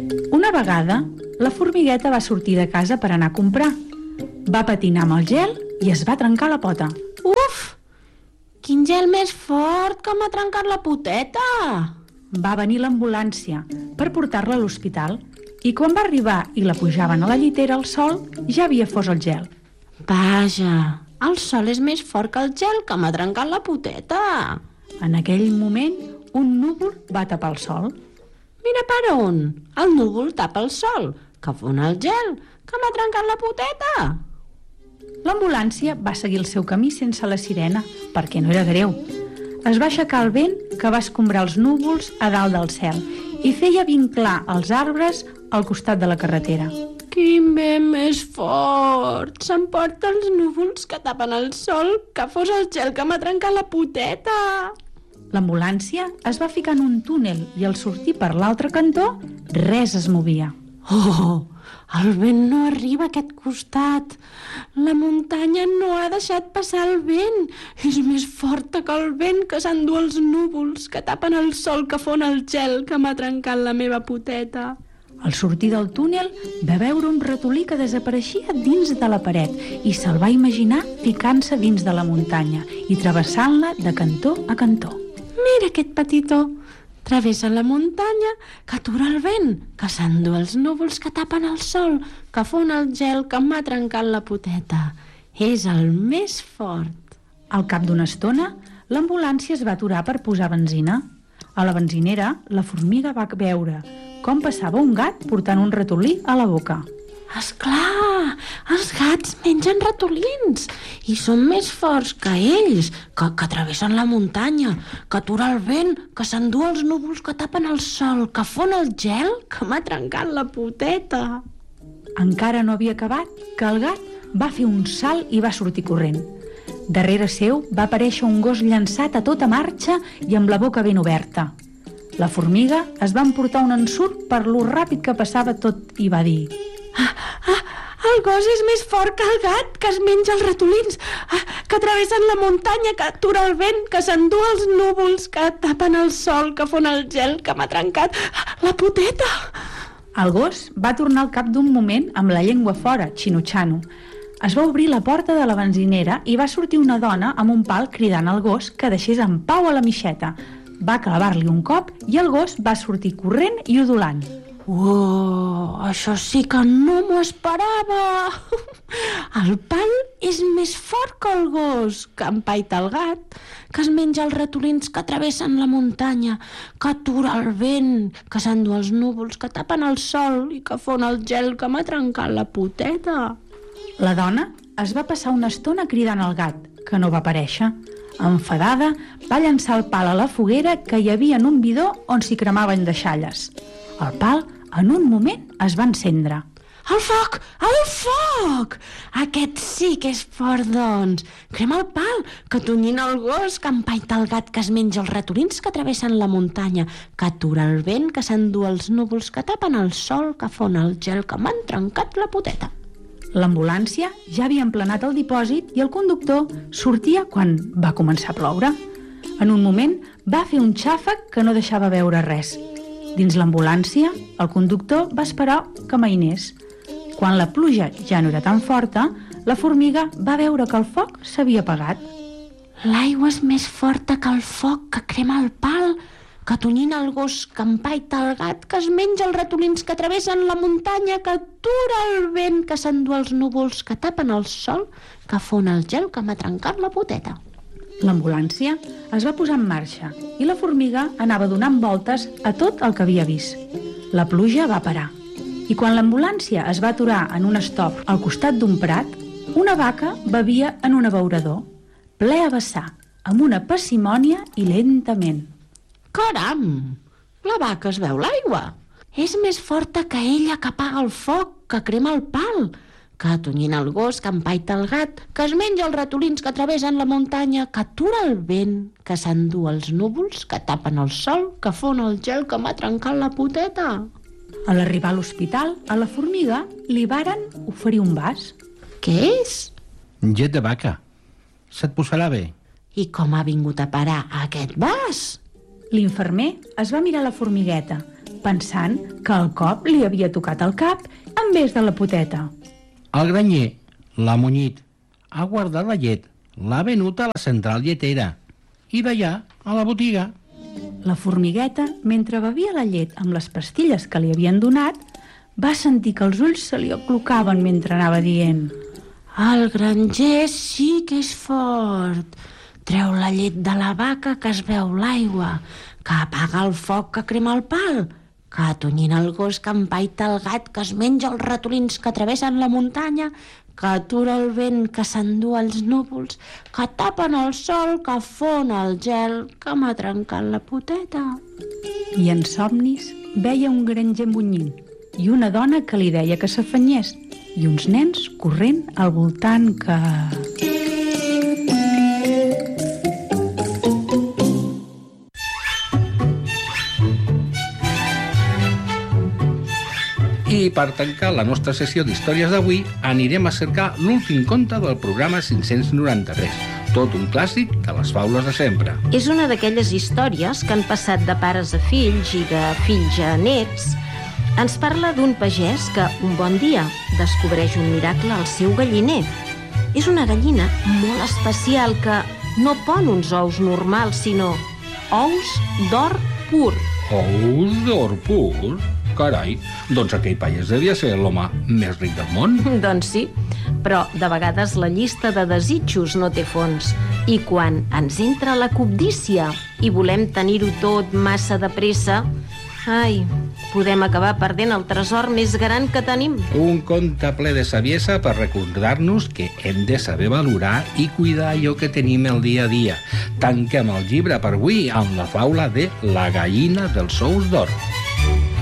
Una vegada, la formigueta va sortir de casa per anar a comprar. Va patinar amb el gel i es va trencar la pota. Uf! Quin gel més fort que m'ha trencat la poteta! Va venir l'ambulància per portar-la a l'hospital i quan va arribar i la pujaven a la llitera al sol, ja havia fos el gel. Vaja, el sol és més fort que el gel que m'ha trencat la poteta. En aquell moment, un núvol va tapar el sol. Mira per on, el núvol tapa el sol, que fon el gel, que m'ha trencat la poteta. L'ambulància va seguir el seu camí sense la sirena, perquè no era greu. Es va aixecar el vent que va escombrar els núvols a dalt del cel i feia vinclar els arbres al costat de la carretera. Quin vent més fort! S'emporta els núvols que tapen el sol, que fos el gel que m'ha trencat la poteta. L'ambulància es va ficar en un túnel i al sortir per l'altre cantó, res es movia. Oh, el vent no arriba a aquest costat. La muntanya no ha deixat passar el vent. És més forta que el vent que s'endú els núvols que tapen el sol que fon el gel que m'ha trencat la meva poteta. Al sortir del túnel va veure un ratolí que desapareixia dins de la paret i se'l va imaginar ficant-se dins de la muntanya i travessant-la de cantó a cantó. Mira aquest petitó. Travessa la muntanya, que atura el vent, que s'endú els núvols que tapen el sol, que fon el gel que m'ha trencat la poteta. És el més fort. Al cap d'una estona, l'ambulància es va aturar per posar benzina. A la benzinera, la formiga va veure com passava un gat portant un ratolí a la boca. Esclar, els gats mengen ratolins i són més forts que ells, que travessen la muntanya, que atura el vent, que s'endú els núvols que tapen el sol, que fon el gel que m'ha trencat la poteta. Encara no havia acabat que el gat va fer un salt i va sortir corrent. Darrere seu va aparèixer un gos llançat a tota marxa i amb la boca ben oberta. La formiga es va emportar un ensurt per lo ràpid que passava tot i va dir: el gos és més fort que el gat, que es menja els ratolins, que travessen la muntanya, que atura el vent, que s'endú els núvols, que tapen el sol, que fon el gel, que m'ha trencat la poteta. El gos va tornar al cap d'un moment amb la llengua fora, xinutxano. Es va obrir la porta de la benzinera i va sortir una dona amb un pal cridant al gos que deixés en pau a la mixeta. Va clavar-li un cop i el gos va sortir corrent i udolant. Això sí que no m'ho esperava. El pal és més fort que el gos, que empaita el gat, que es menja els ratolins que travessen la muntanya, que atura el vent, que s'endú els núvols que tapen el sol i que fon el gel que m'ha trencat la poteta. La dona es va passar una estona cridant al gat, que no va aparèixer. Enfadada, va llançar el pal a la foguera que hi havia en un bidó on s'hi cremaven deixalles. El pal, en un moment, es va encendre. El foc! El foc! Aquest sí que és fort, doncs. Crema el pal, que tonyina el gos, que empaita el gat, que es menja els ratolins que travessen la muntanya, que atura el vent, que s'endú els núvols que tapen el sol, que fon el gel que m'han trencat la poteta. L'ambulància ja havia emplenat el dipòsit i el conductor sortia quan va començar a ploure. En un moment va fer un xàfec que no deixava veure res. Dins l'ambulància, el conductor va esperar que amainés. Quan la pluja ja no era tan forta, la formiga va veure que el foc s'havia apagat. L'aigua és més forta que el foc que crema el pal, que tonyina el gos, que empaita el gat, que es menja els ratolins que travessen la muntanya, que atura el vent, que s'endú els núvols que tapen el sol, que fon el gel que m'ha trencat la poteta. L'ambulància es va posar en marxa i la formiga anava donant voltes a tot el que havia vist. La pluja va parar i quan l'ambulància es va aturar en un estop al costat d'un prat, una vaca bevia en un abeurador, ple a vessar, amb una parsimònia i lentament. Caram! La vaca es beu l'aigua. És més forta que ella, que apaga el foc, que crema el pal, que tonyina el gos, que empaita el gat, que es menja els ratolins que travessen la muntanya, que atura el vent, que s'endú els núvols, que tapen el sol, que fon el gel que m'ha trencat la poteta. A l'arribar a l'hospital, a la formiga li varen oferir un vas. Què és? Llet de vaca. Se't posarà bé. I com ha vingut a parar aquest vas? L'infermer es va mirar la formigueta, pensant que el cop li havia tocat el cap en vez de la poteta. El granyer l'ha munyit, ha guardat la llet, l'ha venut a la central lletera i d'allà a la botiga. La formigueta, mentre bevia la llet amb les pastilles que li havien donat, va sentir que els ulls se li aclocaven mentre anava dient: El granger sí que és fort. Treu la llet de la vaca que es veu l'aigua, que apaga el foc que crema el pal, que atonyina el gos que empaita el gat que es menja els ratolins que travessen la muntanya, que atura el vent que s'endú els núvols, que tapen el sol, que fon el gel, que m'ha trencat la poteta. I en somnis veia un granger munyint i una dona que li deia que s'afanyés i uns nens corrent al voltant que... I per tancar la nostra sessió d'històries d'avui anirem a cercar l'últim conte del programa 593, tot un clàssic de les faules de sempre. És una d'aquelles històries que han passat de pares a fills i de fills a nets. Ens parla d'un pagès que, un bon dia, descobreix un miracle al seu galliner. És una gallina molt especial que no pon uns ous normals, sinó ous d'or pur. Ous d'or pur? Carai, doncs aquell pagès devia ser l'home més ric del món. Doncs sí, però de vegades la llista de desitjos no té fons. I quan ens entra la cobdícia i volem tenir-ho tot massa de pressa, ai, podem acabar perdent el tresor més gran que tenim. Un conte ple de saviesa per recordar-nos que hem de saber valorar i cuidar allò que tenim el dia a dia. Tanquem el llibre per avui amb la faula de La gallina dels ous d'or.